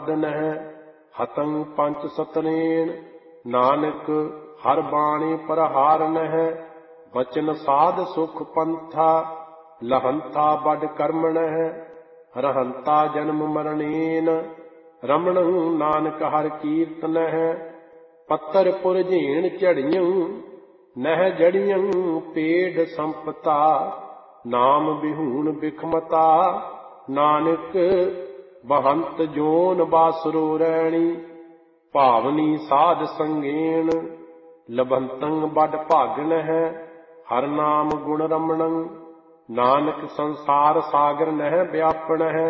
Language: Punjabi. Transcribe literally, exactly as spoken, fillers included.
ਨਹਿ ਹਤੰ ਪੰਚ ਸਤਨੇਨ ਨਾਨਕ ਹਰ ਬਾਣੀ ਪ੍ਰਹਾਰ ਨਹਿ ਬਚਨ ਸਾਧ ਸੁਖ ਪੰਥਾ ਲਹੰਤਾ ਬਡ ਕਰਮ ਨਹਿ ਰਹੰਤਾ ਜਨਮ ਮਰਣੇਨ ਰਮਣੰ ਨਾਨਕ ਹਰ ਕੀਰਤਨ ਹੈ ਪੱਤਰ ਪੁਰ ਝੀਣ ਝੜੀਆਂ ਨਹਿ ਜੜੀਆਂ ਪੇੜ ਸੰਪਤਾ ਨਾਮ ਬਿਹੂਣ ਬਿਖਮਤਾ ਨਾਨਕ ਬਹੰਤ ਜੋਨ ਬਾਸੁਰੋ ਰੈਣੀ ਭਾਵਨੀ ਸਾਧ ਸੰਗੇਣ ਲਭੰਤੰ ਬਡ ਭਾਗਣ ਹੈ ਹਰ ਨਾਮ ਗੁਣ ਰਮਣੰ ਨਾਨਕ ਸੰਸਾਰ ਸਾਗਰ ਨਹਿ ਵਿਆਪਣ ਹੈ